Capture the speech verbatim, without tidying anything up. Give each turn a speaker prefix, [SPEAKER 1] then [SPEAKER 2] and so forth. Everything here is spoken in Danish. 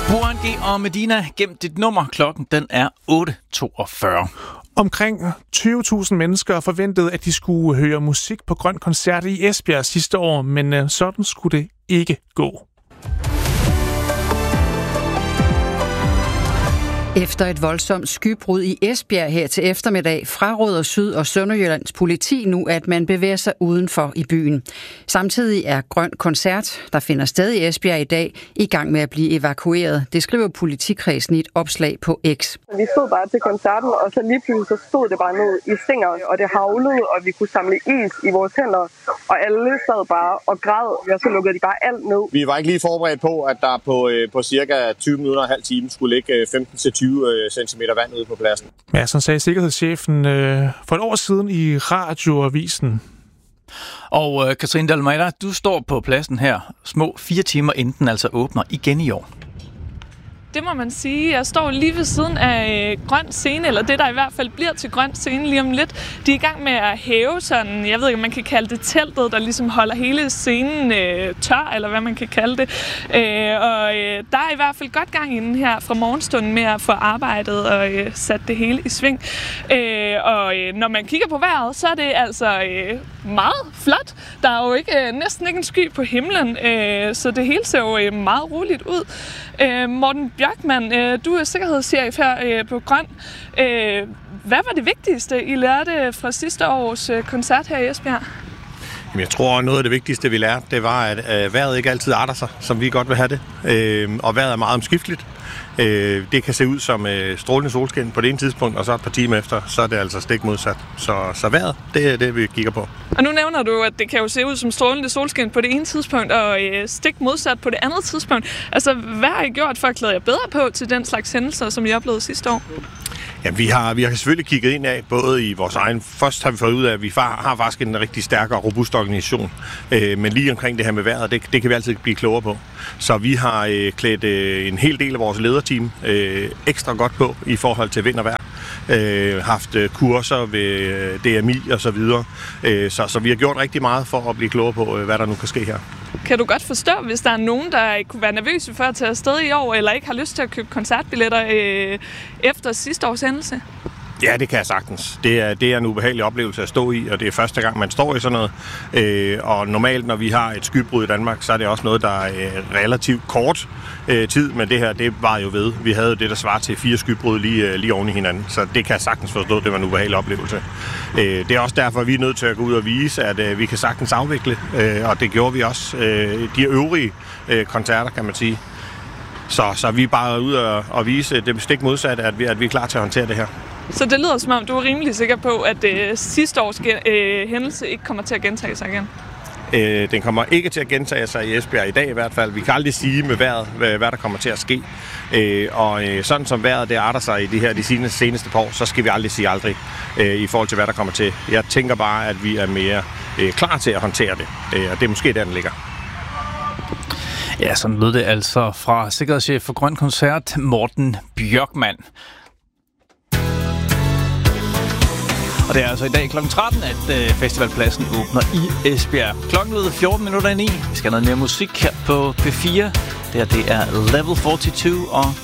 [SPEAKER 1] Burhan G og Medina, gem dit nummer. Klokken den er otte toogfyrre.
[SPEAKER 2] Omkring tyve tusind mennesker forventede, at de skulle høre musik på Grøn Koncert i Esbjerg sidste år, men sådan skulle det ikke gå.
[SPEAKER 3] Efter et voldsomt skybrud i Esbjerg her til eftermiddag fraråder Syd- og Sønderjyllands politi nu, at man bevæger sig udenfor i byen. Samtidig er Grøn Koncert, der finder sted i Esbjerg i dag, i gang med at blive evakueret. Det skriver politikredsen i et opslag på X.
[SPEAKER 4] Vi stod bare til koncerten, og så lige pludselig så stod det bare ned i stinger, og det havlede, og vi kunne samle is i vores hænder, og alle sad bare og græd, og så lukkede de bare alt ned.
[SPEAKER 5] Vi var ikke lige forberedt på, at der på, på cirka tyve minutter og en halv time skulle ligge femten til tyve centimeter vand ude på pladsen.
[SPEAKER 2] Ja, sådan sagde sikkerhedschefen øh, for et år siden i radioavisen.
[SPEAKER 1] Og øh, Katrine Dalmaida, du står på pladsen her små fire timer inden den altså åbner igen i år.
[SPEAKER 6] Det må man sige. Jeg står lige ved siden af øh, Grøn Scene, eller det, der i hvert fald bliver til Grøn Scene lige om lidt. De er i gang med at hæve sådan, jeg ved ikke, om man kan kalde det teltet, der ligesom holder hele scenen øh, tør, eller hvad man kan kalde det. Øh, og øh, der er i hvert fald godt gang inden her fra morgenstunden med at få arbejdet og øh, sat det hele i sving. Øh, og øh, når man kigger på vejret, så er det altså øh, meget flot. Der er jo ikke, øh, næsten ikke en sky på himlen, øh, så det hele ser jo øh, meget roligt ud. Øh, Morten Bjørkman, øh, du er sikkerhedschef her øh, på Grøn. Øh, hvad var det vigtigste, I lærte fra sidste års øh, koncert her i Esbjerg?
[SPEAKER 7] Jamen, jeg tror, noget af det vigtigste, vi lærte, det var, at øh, vejret ikke altid arter sig, som vi godt vil have det. Øh, og vejret er meget omskifteligt. Øh, det kan se ud som øh, strålende solskin på det ene tidspunkt, og så et par timer efter, så er det altså stik modsat. Så, så vejret, det er det, vi kigger på.
[SPEAKER 6] Og nu nævner du, at det kan jo se ud som strålende solskin på det ene tidspunkt, og øh, stik modsat på det andet tidspunkt. Altså, hvad har I gjort for at klæde jer bedre på til den slags hændelser, som I oplevede sidste år?
[SPEAKER 7] Ja, vi har, vi har selvfølgelig kigget ind af, både i vores egen... Først har vi fået ud af, at vi har faktisk en rigtig stærk og robust organisation. Øh, men lige omkring det her med vejret, det, det kan vi altid blive klogere på. Så vi har øh, klædt øh, en hel del af vores lederteam øh, ekstra godt på i forhold til vind og vejr. Øh, haft øh, kurser ved øh, D M I og så videre. Øh, så, så vi har gjort rigtig meget for at blive klogere på, øh, hvad der nu kan ske her.
[SPEAKER 6] Kan du godt forstå, hvis der er nogen, der kunne være nervøse for at tage afsted i år, eller ikke har lyst til at købe koncertbilletter øh, efter sidste års hændelse?
[SPEAKER 7] Ja, det kan jeg sagtens. Det er, det er en ubehagelig oplevelse at stå i, og det er første gang, man står i sådan noget. Øh, og normalt, når vi har et skybrud i Danmark, så er det også noget, der er relativt kort øh, tid, men det her, det var jo ved. Vi havde jo det, der svarer til fire skybrud lige, lige oven i hinanden, så det kan jeg sagtens forstå, det var en ubehagelig oplevelse. Øh, det er også derfor, vi er nødt til at gå ud og vise, at øh, vi kan sagtens afvikle, øh, og det gjorde vi også. Øh, de øvrige øh, koncerter, kan man sige. Så, så vi er bare ude og, og vise det stik modsatte, at vi, at vi er klar til at håndtere det her.
[SPEAKER 6] Så det lyder som om, du er rimelig sikker på, at øh, sidste års øh, hændelse ikke kommer til at gentage sig igen?
[SPEAKER 7] Øh, den kommer ikke til at gentage sig i Esbjerg i dag i hvert fald. Vi kan aldrig sige med vejret, hvad, hvad der kommer til at ske. Øh, og øh, sådan som vejret det arter sig i de her de seneste, seneste par år, så skal vi aldrig sige aldrig øh, i forhold til, hvad der kommer til. Jeg tænker bare, at vi er mere øh, klar til at håndtere det. Øh, og det er måske der, den ligger.
[SPEAKER 1] Ja, sådan lød det altså fra sikkerhedschef for Grøn Koncert, Morten Bjørkman. Og det er altså i dag klokken tretten, at øh, festivalpladsen åbner i Esbjerg. Klokken lød fjorten minutter i ni. Vi skal have noget mere musik her på P fire. Det her, det er Level fireogfyrre og